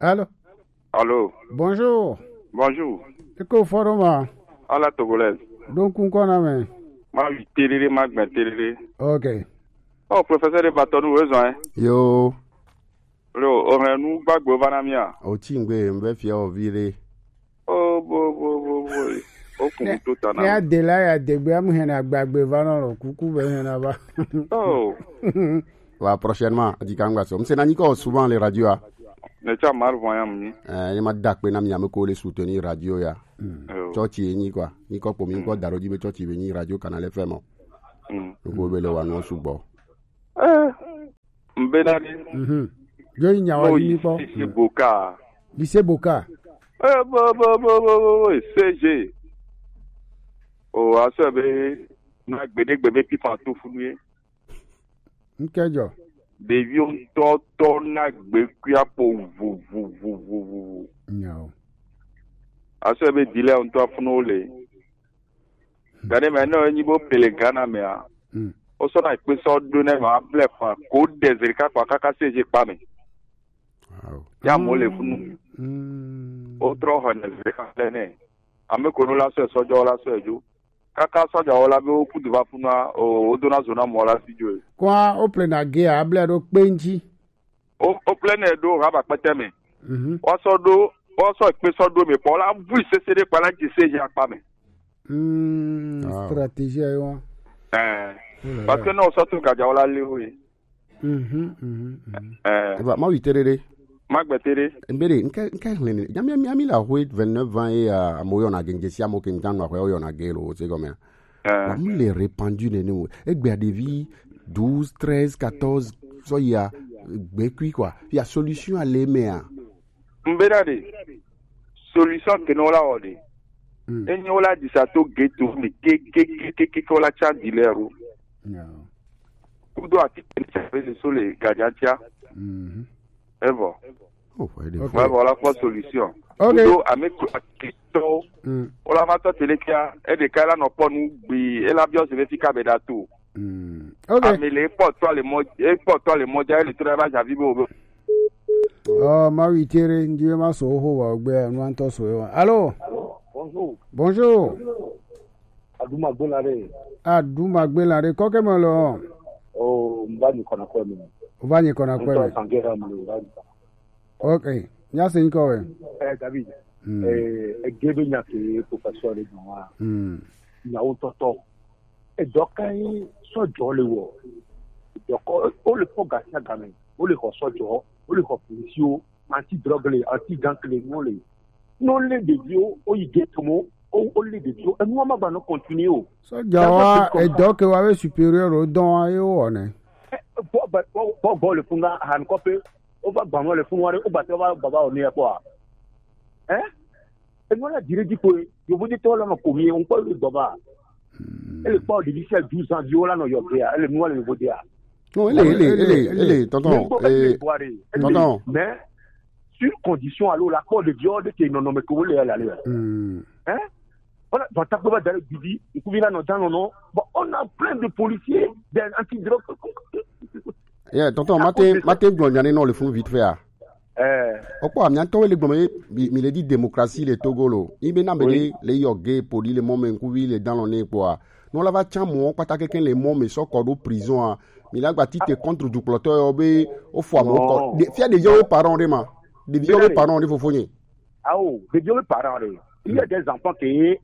Allô? Allô? Bonjour. Bonjour. C'est quoi forum? À la Togolaise. Donc, on connaît. Ma vie, télé, ma bien télé. Ok. Oh, professeur de bâton, nous besoin. Yo. On a nous, bagbo, vanamia. O tingwe, mbe fia o vire. Oh, bo. Oh, comme tout en a. Il y a des gars qui ont bagbo, vanamia, coucou, ben, oh. Ouais, prochainement, dit Kangwaso. M'sé naniko souvent les radios. Ne t'a mal voyant mi. Il m'a dakwe na mi ameko les soutenir radio ya. Chochi ni quoi. Ni ko po mi ko daroji be chochi be ni radio canal FM. Ko be le wa no subo. Mbenadi. Yo nyawa ni po. Lycée Boka. Lycée Boka. Bo. CG. Oh, asabe na gbede pipa to funu. Nkejo. Devions toto na gbekuya po vu. No. Asabe dile on to funole. Gane me no nyibo pele Ghana me a. O so na pe so do na ma ble fa ko desert ka kwa kaka seje pa me. Wow. Ya mo le funu. O tro ho na zeka lene. Ame ko no la so jo la so ejo. Kaka soja wala be o kudu ba funa o dona zona mo la sijo. Kwa o plena ge a ble do penji. O plena do ha ba pete me. O so pe so do me po la vu sesere pa la ji seje apa me. Stratégie yo. Parce que non so to gaja wala le o yi. Ba ma witerere. Magbetere. Mbere nka hlene. Yami la hoi 29 ans et à moyo na gengesi amo kingan na hoyo na gelo c'est comme ça. Nous les répandus ne nous. Et bien des vies 12, 13, 14 so il y a quoi. Il y a solution à l'aimer. Mbere solution que nous la ode. Et nous la dit ça to geto mais que la chan dilero. Non. Ku do ati faire sur les gadjatia. Et bon. Voilà quoi solution. Ok. Avec question. On la va te télékia et de kala no ponu bi et la bio se vetika bedatu. Ok. Mais les porte-toi les modia et le travail à vivre. Oh, ma witere ndiye ma so ho wa gbe anu anto so yo. Allô? Bonjour. Aduma Gbelare ko ke mo lo. Oh, mbani kona kwa mimi. Uvanye kona kwele. Okay. Nyase nko we. David. Gebe nyake professeur le noa. Na ototo. Dokai so jole wo. Doko o le fo gasia gamen. O le ko so jo, o le ko policio, anti-drogue le, anti-gang le ngole. Non le devio o yigetumo. O le devio. E mo ma ba no continue. So jawa e doke wa supérieur o don ayo one. Bon, le funga han kope o ba gbanwo le funwa o ba te ba baba o ni e po e mo la dire di ko yo bo di to la no ko mi on ko le baba ele pa de 12 ans viola no yo dia ele mo le bo dia non ele tonton tonton mais sur condition alors la code de viol que non me ko le aller voilà, dans ta boîte d'aller Bibi, on a plein de policiers, d'anti-drogue. Yeah, tonton, maté glonyane non le fond vite fait. Pourquoi mianto le glomé il dit démocratie le Togolo. Il bena bele les yoge poli les moments couvi les dans l'année quoi. Non la va chamo pas ta quelqu'un les moments so cordo prison. Il a bâti te contre du ploteur obé au foie mon fier des vieux parents vraiment. Des vieux parents il faut fogner. Ah oh, des vieux parents. Il y a des enfants qui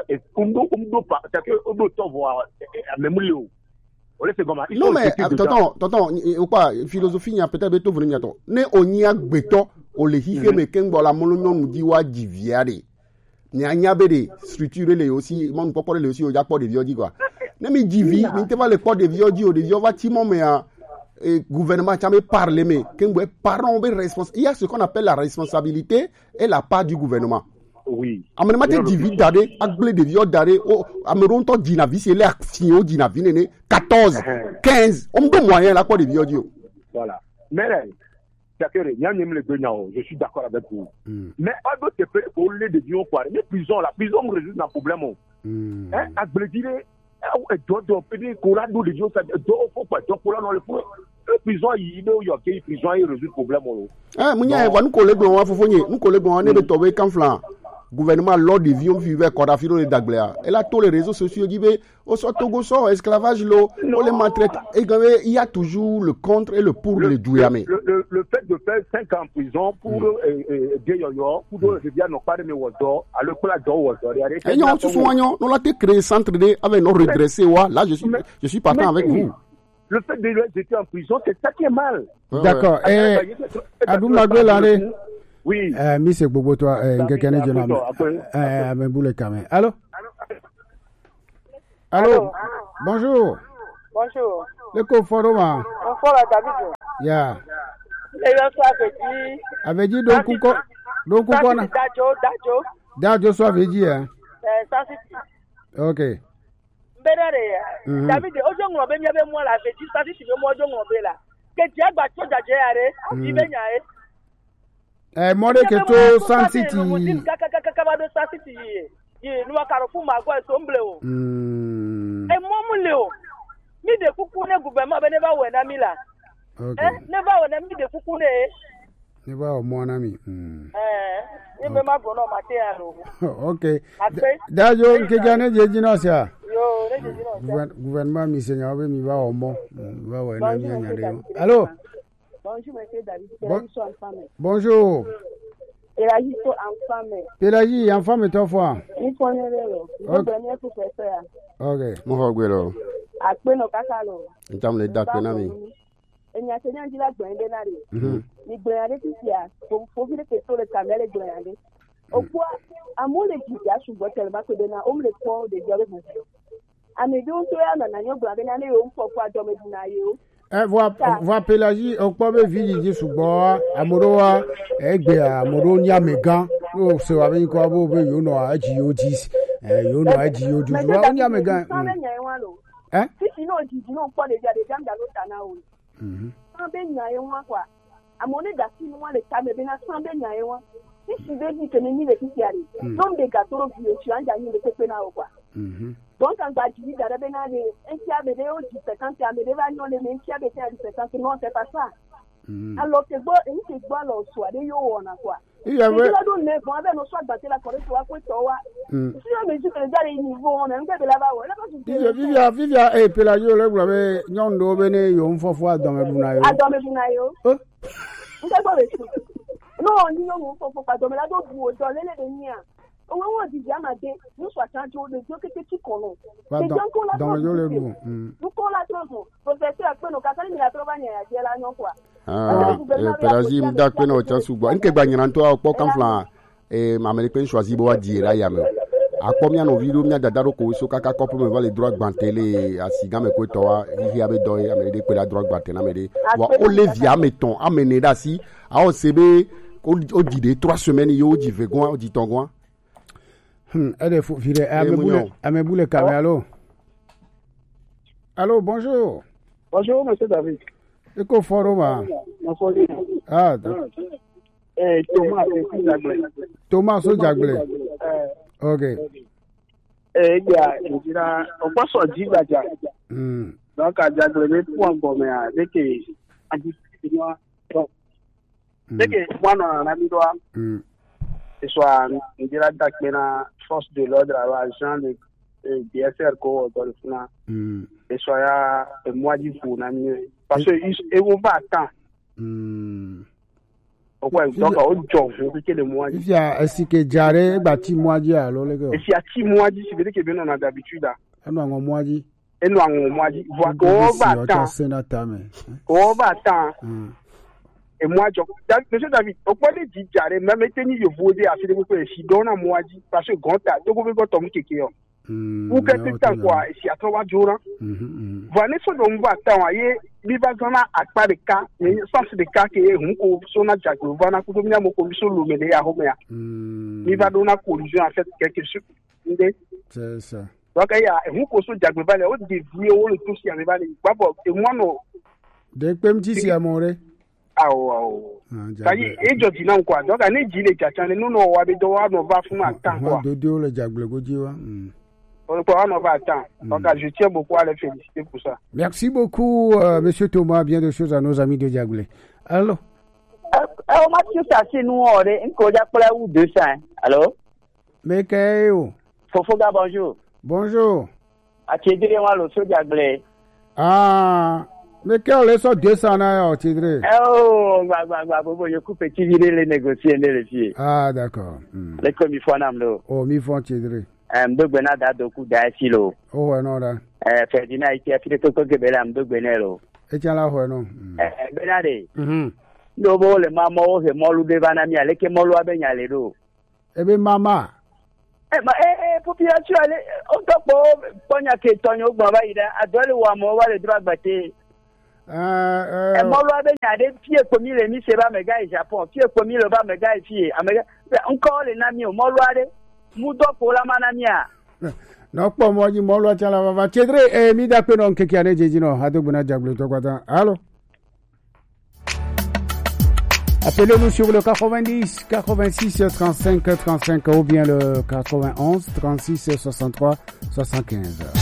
non mais tonton ou pas philosophie nya peut-être beto venir to ne onia gbeto o le hife me kengo la molono mu diwa diviare nya nya be de structurer les aussi mon popole les aussi o ja po de viodi quoi ne mi divi mi te va le po de viodi o de viova timo me gouvernement chamé parler mais kengo parents be responsable il y a ce qu'on appelle la responsabilité et la part du gouvernement. Oui. Amenement te divi dare agle de viol dare o ameron to dina vi c'est l'air fio dina vi nene 14 15 on do moyen là quoi de viol dio. Voilà. Mais d'accord, je suis d'accord avec vous. Mais à d'autres pays pour les de viol quoi. Les prisons la prison résout un problème. Agle dire do pédé cola do de viol ça do faut pas do cola dans le fond. prison yi no yo ke prison yi résout problème o munya wa nous collègue wa fofonye nous collègue on ne be tobe kamflan gouvernement lord de vion vive koda filo le daglea et là tous les réseaux sociaux qui veut au soit Togo so esclavage lo on les maltraite et il y a toujours le contre et le pour les douamé le fait de faire 5 ans en prison pour Geyoyo pour de non pas de wodo à le la do wodo et non tout soignant on l'a créé centre de avec nos redresser wa là je suis partant avec vous. Le fait d'être en prison, c'est ça qui est mal. D'accord. Abou Magwe l'année. Oui. Monsieur Bobo, toi, quelqu'un est jeune. Mais boule quand même. Allô? Allô? Bonjour. Bonjour. Le co-forum. Bonjour, David. Yeah. Avait dit donc quoi? Dajo soit avait dit, hein? Ok. David, ojo ngro be nyabe mo la fe ti stati ti mo ojo ngro be la. Ke ti agba to jaje are, ti be nya e. Mo de ke to San City. Ka ba do San City yi. Yi nu akaro fu ma gwa so mble o. Mo mu le o. Mi de kuku ne gouvernement be never we na mi la. Okay. Never we na mi de kuku ne. Never o mo na mi. Ni be ma go no ma te aro. Okay. Dajo nke jane je jino sia. Gouvernement misenya obe mi va omo va wa na mi anyare. Allô? Bonjour monsieur David. Bonjour. Pélagie to en femme. Pélagie en femme to fois. Il faut ne le. Vous venez pour faire ça. OK. Mo ho gbe lo. Ape no kaka lo. Ntam le da pe na mi. Enya senya ndila gbende na re. Ni gbende ti sia. Fo fi le ke to le kamele gbende. Okwa amole ji ya shugo telma ko de na omle ko de jore mo. Ami dun to ya na nyo gbende na le o fo kwa do me na yo. Voix Pélagie okpo be viji sugbo amorowa egbe amoro nya megan o se wa bin ko abo be yo no aji odis yo no aji odu wa nya megan si no di no po de dia de ganga lo tana o be nya ye wa kwa amone da si no wa le ta me be na san be nya ye wa si be di tene ni le ti ari no be ga toro bi o chi anja ni le pepe na o kwa donc quand tu dis da be na le entia be de o di 50 ya me de va no le entia be te 50 non c'est pas ça alors que bon et c'est bon lo so de yo wona kwa il y a do ne bon avec no so agba la correct wa ko to wa si on me dit que jare niveau on en de la ba wa la pas vivia Pélagie le gba be nyondo be ne yo mfofo adome buna yo nta gbo be no ni yo mfofo adome la do bu o do lele de nia on wa di amade nous soit change o de jo kete ti kono dans yo le bu nous ko la trop professeur akpe no ka ni la trop ba nya ya la nyo kwa Pélagie mda pe no chansu bo nke gba nyan to akpo kamflan américain choisi bo wa di la ya me akpo mi no video mi dadaro ko so kaka couple me va les droits gbantele asiga me ko to wa hi abe do américain pe la droit gbantena me de wa olivia meton amene da si a o sebe o di de 3 semaines yo di vegon o di tongon elle faut filer ameboule kamelo. Allô, bonjour. Bonjour monsieur David. Eko foroma. Ah, d'accord. Thomas Jagle. OK. Ya, njira opo so jigaja. Donc a Jagle le point gome a deke anti sino. Deke wana na bidwa. Et soit njira dakena force de l'ordre à agent de DSR ko dans le fina. Et soit ya moi du fou na mieux. Parce que ils vont pas attendre. Ouais, donc on joue que le mois. Il y a ainsi que Jaré bâti mois dit alors les gars. Et si à 6 mois dit c'est vrai que bien on a d'habitude là. On a un mois dit. Et nous un mois dit voilà on va attendre. On va attendre. Et moi je monsieur David, au point de dire Jaré même tenir je voudrais à ce que si donne un mois dit parce que grand ta to go be tom keke. Ou que tout temps quoi si à 3 jours. Voilà ce dont on va attendre biba zona akpa de cas mais sans de cas que on sona jago vana ko domina mo commission lo mele ya ho ya biba dona collision en fait quelque chose c'est ça donc il y a on ko so jago ba le o dévier o le tout si en ba le babo et moi no de pemti si amore ça y est jo dina quoi donc ani ji le chacha no no wa be do wa no va fun atan quoi de le jago go jiwa on va attendre. Donc, je tiens beaucoup à les féliciter pour ça. Merci beaucoup, Monsieur Thomas. Bien de choses à nos amis de Diagoulé. Allô? On m'a dit que c'est nous, on est un codia pour la ou 200. Allô? Mais qu'est-ce Fofoga, bonjour. Bonjour. À Tiedré, moi, le saut Diagoulé. Ah, mais qu'est-ce que 200 à Tiedré? Oh, je coupe petit viré les négocier, les filles. Ah, d'accord. Les commis font un amlo. Oh, mi font Tiedré. Mdo Benada Doku Daisilo. Oh, non, là. Ferdinand, il a fait le Gebela Mdo Benelo. Et tiens là, non. Benade. Nobo, le maman, le molu de Vanamia, les Kemolo Abenyaledo. Eh bien, maman. Population, on top, Ponya Ketonio, Babaïda, à Dolly Wamo, le droit batté. Molo Abenyade, pied comme il est mis, c'est pas mes gars, Japon, pied comme il va mes gars, pied. Encore les Nami, Moloade. Mudo pour la manamia. Non, pas moi, du molo, tiens la va. Tiedré, mi da penon que kiane jejino, hadobuna jablo to kwata. Allô? Appelez-nous sur le 90 86 35 35 ou bien le 91 36 63 75.